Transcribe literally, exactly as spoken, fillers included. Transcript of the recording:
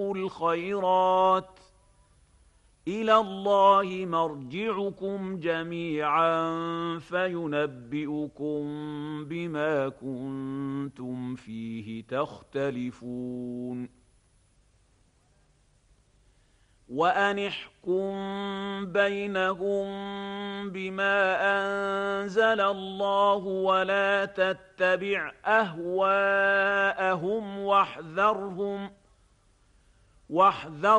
الخيرات إلى الله مرجعكم جميعا فينبئكم بما كنتم فيه تختلفون وأن احكم بينهم بما أنزل الله ولا تتبع أهواءهم واحذرهم واحذرهم